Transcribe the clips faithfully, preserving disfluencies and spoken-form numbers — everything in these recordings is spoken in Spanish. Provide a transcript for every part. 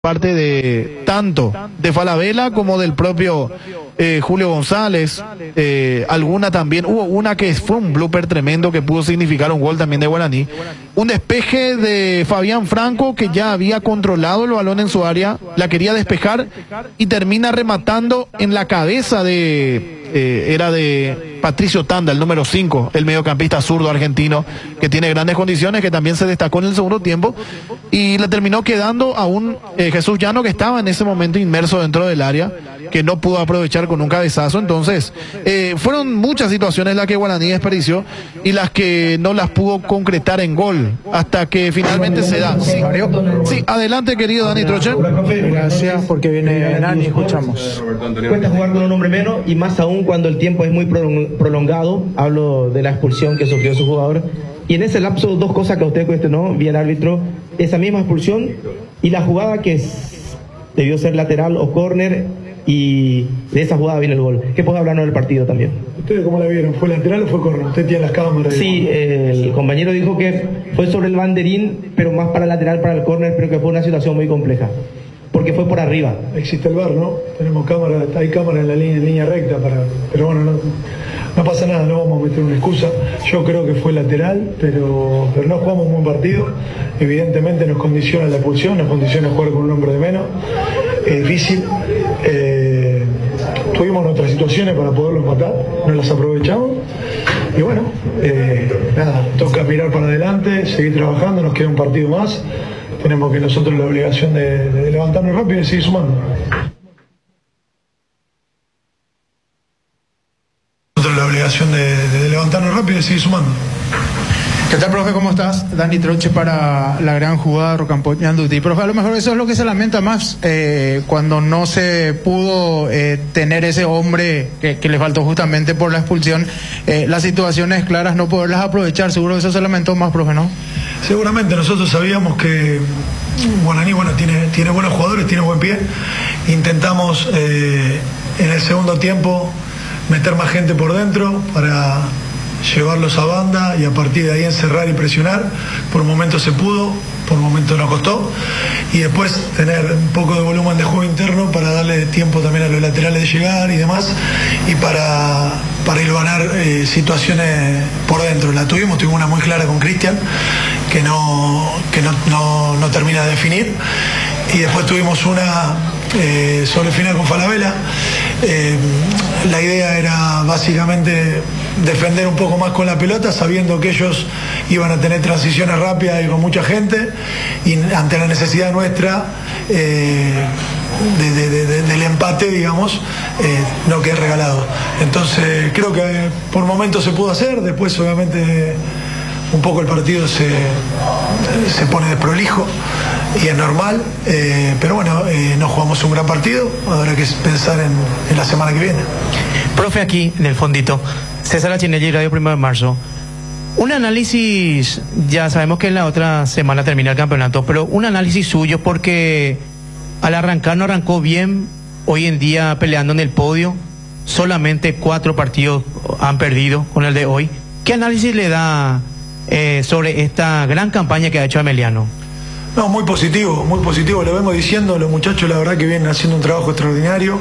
parte de tanto de Falabella como del propio eh, Julio González, eh, alguna también, hubo una que fue un blooper tremendo que pudo significar un gol también de Guaraní, un despeje de Fabián Franco que ya había controlado el balón en su área, la quería despejar y termina rematando en la cabeza de, eh, era de Patricio Tanda, el número cinco, el mediocampista zurdo argentino, que tiene grandes condiciones, que también se destacó en el segundo tiempo, y le terminó quedando a un eh, Jesús Llano que estaba en ese momento inmerso dentro del área, que no pudo aprovechar con un cabezazo. Entonces, eh, fueron muchas situaciones las que Guaraní desperdició y las que no las pudo concretar en gol, hasta que finalmente se da. Sí, sí, adelante, querido Dani Troche. Gracias, porque viene Dani, escuchamos. Cuesta jugar con un hombre menos, y más aún cuando el tiempo es muy prolongado. Hablo de la expulsión que sufrió su jugador. Y en ese lapso, dos cosas que usted cuestionó vía el árbitro: esa misma expulsión y la jugada que es, debió ser lateral o córner, y de esa jugada viene el gol. ¿Qué puede hablarnos del partido también? ¿Ustedes cómo la vieron? ¿Fue lateral o fue córner? Usted tiene las cámaras. Sí, eh, el compañero dijo que fue sobre el banderín, pero más para lateral, para el córner, pero que fue una situación muy compleja, porque fue por arriba. Existe el V A R, ¿no? Tenemos cámaras, hay cámaras en la línea, en línea recta, para, pero bueno, no, no pasa nada, no vamos a meter una excusa. Yo creo que fue lateral, pero, pero no jugamos un buen partido. Evidentemente nos condiciona la expulsión, nos condiciona jugar con un hombre de menos. Es difícil. Eh, tuvimos nuestras situaciones para poderlos matar, no las aprovechamos. Y bueno, eh, nada, toca mirar para adelante, seguir trabajando, nos queda un partido más. Tenemos que nosotros la obligación de, de levantarnos rápido y seguir sumando. Nosotros la obligación de, de levantarnos rápido y seguir sumando. ¿Qué tal, profe? ¿Cómo estás? Dani Troche para la gran jugada Rocampo Ñanduti. Profe, a lo mejor eso es lo que se lamenta más, eh, cuando no se pudo eh, tener ese hombre que, que le faltó justamente por la expulsión, eh, las situaciones claras, no poderlas aprovechar. Seguro que eso se lamentó más, profe, ¿no? Seguramente. Nosotros sabíamos que Guaraní, bueno, tiene, tiene buenos jugadores, tiene buen pie. Intentamos eh, en el segundo tiempo meter más gente por dentro para llevarlos a banda y a partir de ahí encerrar y presionar. Por momentos se pudo, por momentos nos costó, y después tener un poco de volumen de juego interno para darle tiempo también a los laterales de llegar y demás, y para, para hilvanar eh, situaciones por dentro. La tuvimos, tuvimos una muy clara con Cristian que no, que no, no, no termina de definir, y después tuvimos una eh, sobre el final con Falabella. Eh, la idea era básicamente defender un poco más con la pelota, sabiendo que ellos iban a tener transiciones rápidas y con mucha gente, y ante la necesidad nuestra eh, de, de, de, de, del empate, digamos, eh, no quedé regalado. Entonces creo que por momentos se pudo hacer. Después obviamente un poco el partido se, se pone desprolijo y es normal, eh, pero bueno, eh, no jugamos un gran partido. Habrá que pensar en, en la semana que viene. Profe, aquí en el fondito, César Achinelli, Radio Primero de Marzo. Un análisis, ya sabemos que en la otra semana termina el campeonato, pero un análisis suyo, porque al arrancar no arrancó bien, hoy en día peleando en el podio, solamente cuatro partidos han perdido con el de hoy. ¿Qué análisis le da eh, sobre esta gran campaña que ha hecho Ameliano? No, muy positivo, muy positivo, lo vengo diciendo. Los muchachos la verdad que vienen haciendo un trabajo extraordinario,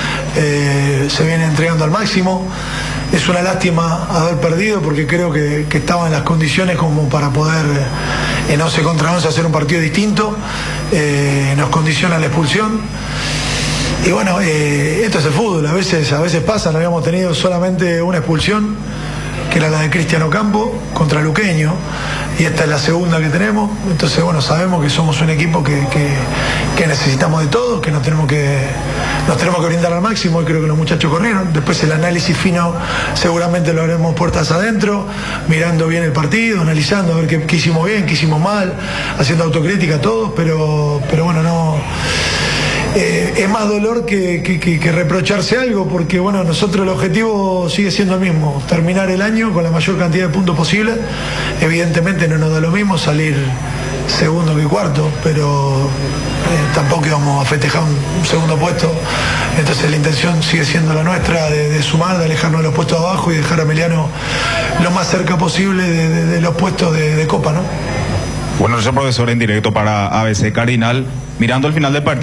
eh, se vienen entregando al máximo. Es una lástima haber perdido, porque creo que, que estaban en las condiciones como para poder en once contra once hacer un partido distinto. Eh, nos condiciona la expulsión. Y bueno, eh, esto es el fútbol, a veces, a veces pasa. No habíamos tenido solamente una expulsión, que era la de Cristiano Campo contra Luqueño, y esta es la segunda que tenemos. Entonces bueno, sabemos que somos un equipo que, que, que necesitamos de todos, que nos tenemos que nos tenemos que brindar al máximo, y creo que los muchachos corrieron. Después el análisis fino seguramente lo haremos puertas adentro, mirando bien el partido, analizando a ver qué, qué hicimos bien, qué hicimos mal, haciendo autocrítica a todos, pero, pero bueno, no... Eh, es más dolor que, que, que, que reprocharse algo, porque bueno, nosotros el objetivo sigue siendo el mismo: terminar el año con la mayor cantidad de puntos posible. Evidentemente no nos da lo mismo salir segundo que cuarto, pero eh, tampoco íbamos a festejar un, un segundo puesto. Entonces la intención sigue siendo la nuestra, de, de sumar, de alejarnos de los puestos de abajo y dejar a Ameliano lo más cerca posible de, de, de los puestos de, de Copa, ¿no? Bueno, ese profesor en directo para A B C Cardinal, mirando el final del partido.